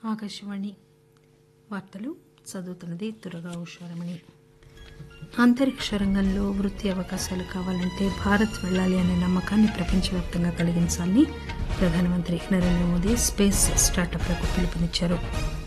ఆకాశవాణి వార్తలు చదువుతున్నది దుర్గా ఉషారమణి. అంతరిక్ష రంగంలో వృత్తి అవకాశాలు కావాలంటే భారత్ వెళ్లాలి అనే నమ్మకాన్ని ప్రపంచవ్యాప్తంగా కలిగించాలని ప్రధానమంత్రి నరేంద్ర మోదీ స్పేస్ స్టార్టప్లకు పిలుపునిచ్చారు.